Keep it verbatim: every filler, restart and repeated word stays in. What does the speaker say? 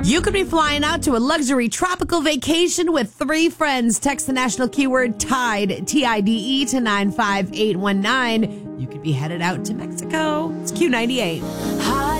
You could be flying out to a luxury tropical vacation with three friends. Text the national keyword TIDE, T I D E, to nine five eight one nine. You could be headed out to Mexico. It's Q ninety-eight.